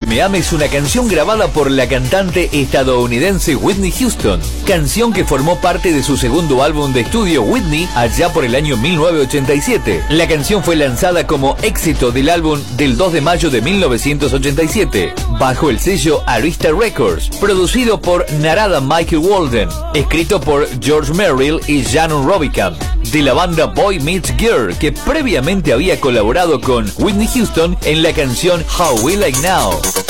Me Ame es una canción grabada por la cantante estadounidense Whitney Houston, canción que formó parte de su segundo álbum de estudio Whitney allá por el año 1987. La canción fue lanzada como éxito del álbum del 2 de mayo de 1987, bajo el sello Arista Records, producido por Narada Michael Walden, escrito por George Merrill y Shannon Robican, de la banda Boy Meets Girl, que previamente había colaborado con Whitney Houston en la canción How We Like Now.